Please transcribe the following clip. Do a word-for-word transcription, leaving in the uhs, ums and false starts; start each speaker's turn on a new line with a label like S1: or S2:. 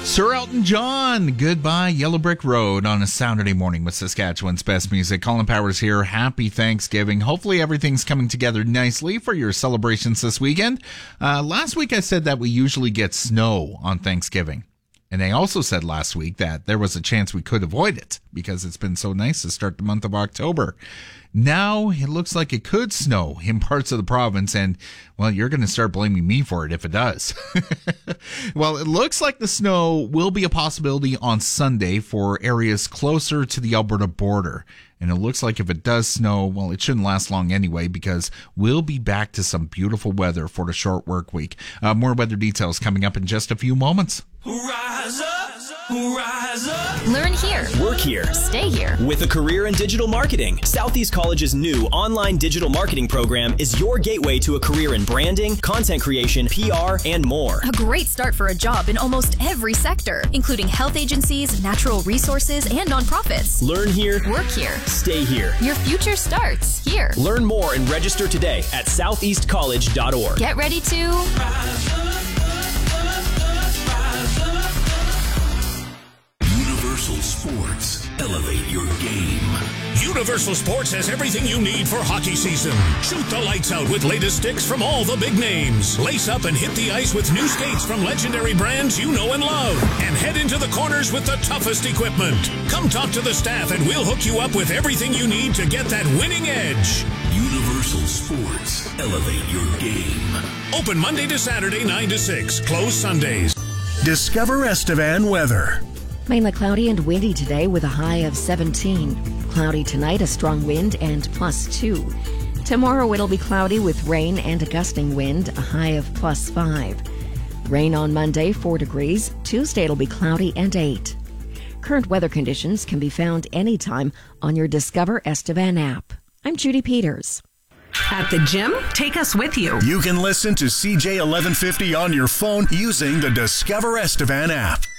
S1: Sir Elton John, Goodbye Yellow Brick Road on a Saturday morning with Saskatchewan's best music. Colin Powers here. Happy Thanksgiving. Hopefully everything's coming together nicely for your celebrations this weekend. Uh, last week I said that we usually get snow on Thanksgiving. And I also said last week that there was a chance we could avoid it because it's been so nice to start the month of October. Now it looks like it could snow in parts of the province, and, well, you're going to start blaming me for it if it does. Well, it looks like the snow will be a possibility on Sunday for areas closer to the Alberta border. And it looks like if it does snow, well, it shouldn't last long anyway because we'll be back to some beautiful weather for the short work week. Uh, more weather details coming up in just a few moments.
S2: Rise up, rise up.
S3: Learn here.
S4: Work here.
S3: Stay here.
S4: With a career in digital marketing, Southeast College's new online digital marketing program is your gateway to a career in branding, content creation, P R, and more.
S3: A great start for a job in almost every sector, including health agencies, natural resources, and nonprofits.
S4: Learn here.
S3: Work here.
S4: Stay here.
S3: Your future starts here.
S4: Learn more and register today at southeast college dot org.
S3: Get ready to
S2: Rise up, rise up.
S5: Universal Sports. Elevate your game.
S6: Universal Sports has everything you need for hockey season. Shoot the lights out with latest sticks from all the big names. Lace up and hit the ice with new skates from legendary brands you know and love. And head into the corners with the toughest equipment. Come talk to the staff and we'll hook you up with everything you need to get that winning edge.
S5: Universal Sports. Elevate your game.
S6: Open Monday to Saturday, nine to six. Closed Sundays.
S7: Discover Estevan weather.
S8: Mainly cloudy and windy today with a high of seventeen. Cloudy tonight, a strong wind and plus two. Tomorrow it'll be cloudy with rain and a gusting wind, a high of plus five. Rain on Monday, four degrees. Tuesday it'll be cloudy and eight. Current weather conditions can be found anytime on your Discover Estevan app. I'm Judy Peters.
S9: At the gym, take us with you.
S7: You can listen to C J eleven fifty on your phone using the Discover Estevan app.